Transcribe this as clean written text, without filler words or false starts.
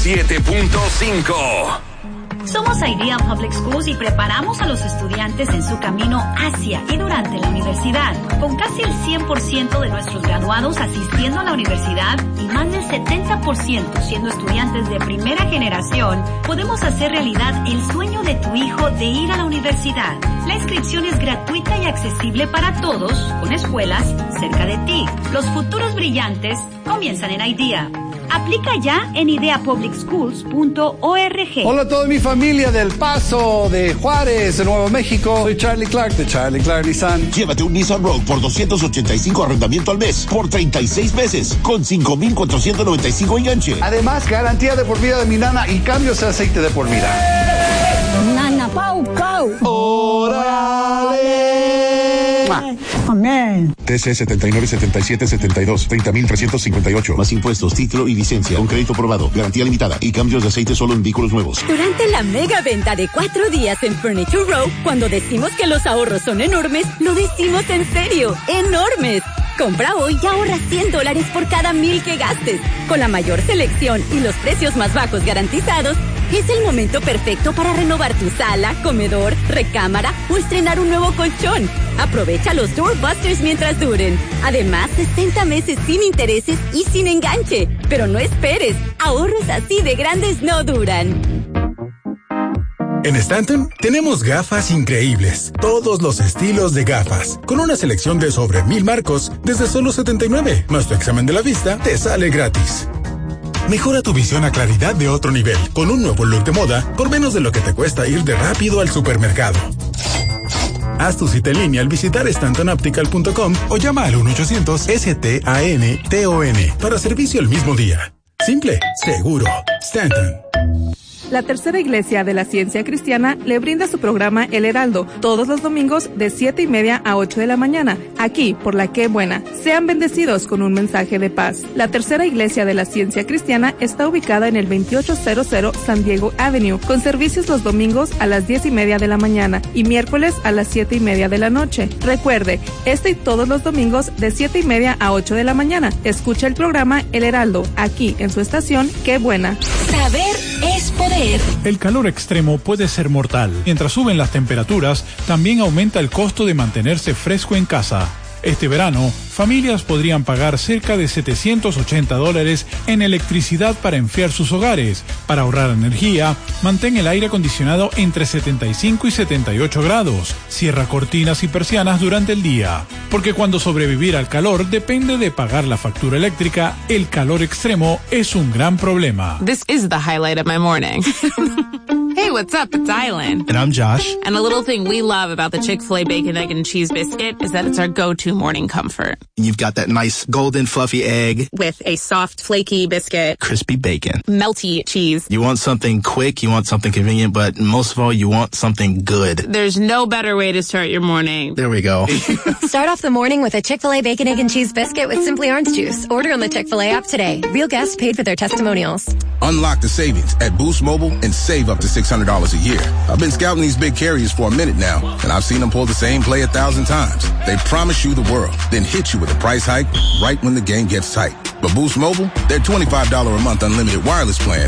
107.5. Somos IDEA Public Schools y preparamos a los estudiantes en su camino hacia y durante la universidad. Con casi el 100% de nuestros graduados asistiendo a la universidad y más del 70% siendo estudiantes de primera generación, podemos hacer realidad el sueño de tu hijo de ir a la universidad. La inscripción es gratuita y accesible para todos, con escuelas cerca de ti. Los futuros brillantes comienzan en IDEA. Aplica ya en ideapublicschools.org. Hola a toda mi familia del Paso, de Juárez, de Nuevo México. Soy Charlie Clark de Charlie Clark Nissan. Llévate un Nissan Rogue por $285 arrendamiento al mes por 36 meses con 5,495 enganche. Además, garantía de por vida de mi nana y cambios de aceite de por vida. Nana Pau Pau. ¡Órale! Amén. TC 797772, 30,358. Más impuestos, título y licencia. Con crédito aprobado. Garantía limitada. Y cambios de aceite solo en vehículos nuevos. Durante la mega venta de 4 días en Furniture Row, cuando decimos que los ahorros son enormes, lo decimos en serio. ¡Enormes! Compra hoy y ahorra $100 por cada 1,000 que gastes. Con la mayor selección y los precios más bajos garantizados, es el momento perfecto para renovar tu sala, comedor, recámara o estrenar un nuevo colchón. Aprovecha los Doorbusters mientras duren. Además, 60 meses sin intereses y sin enganche. Pero no esperes, ahorros así de grandes no duran. En Stanton tenemos gafas increíbles, todos los estilos de gafas, con una selección de sobre 1,000 marcos desde solo $79, más tu examen de la vista te sale gratis. Mejora tu visión a claridad de otro nivel, con un nuevo look de moda por menos de lo que te cuesta ir de rápido al supermercado. Haz tu cita en línea al visitar stantonoptical.com o llama al 1-800-STANTON para servicio el mismo día. Simple, seguro. Stanton. La Tercera Iglesia de la Ciencia Cristiana le brinda su programa El Heraldo todos los domingos de 7:30 a 8 de la mañana, aquí por la Qué Buena. Sean bendecidos con un mensaje de paz. La Tercera Iglesia de la Ciencia Cristiana está ubicada en el 2800 San Diego Avenue, con servicios los domingos a las 10:30 de la mañana y miércoles a las 7:30 de la noche. Recuerde, este y todos los domingos de 7:30 a 8 de la mañana. Escucha el programa El Heraldo, aquí en su estación Qué Buena. Saber es poder. El calor extremo puede ser mortal. Mientras suben las temperaturas, también aumenta el costo de mantenerse fresco en casa. Este verano, familias podrían pagar cerca de $780 en electricidad para enfriar sus hogares. Para ahorrar energía, mantén el aire acondicionado entre 75 y 78 grados. Cierra cortinas y persianas durante el día. Porque cuando sobrevivir al calor depende de pagar la factura eléctrica, el calor extremo es un gran problema. This is the highlight of my morning. Hey, what's up? It's Island. And I'm Josh. And the little thing we love about the Chick-fil-A Bacon, Egg, and Cheese Biscuit is that it's our go-to morning comfort. You've got that nice golden fluffy egg. With a soft, flaky biscuit. Crispy bacon. Melty cheese. You want something quick, you want something convenient, but most of all, you want something good. There's no better way to start your morning. There we go. Start off the morning with a Chick-fil-A Bacon, Egg, and Cheese Biscuit with Simply Orange Juice. Order on the Chick-fil-A app today. Real guests paid for their testimonials. Unlock the savings at Boost Mobile and save up to $600 a year. I've been scouting these big carriers for a minute now, and I've seen them pull the same play 1,000 times. They promise you the world, then hit you with a price hike right when the game gets tight. But Boost Mobile, their $25 a month unlimited wireless plan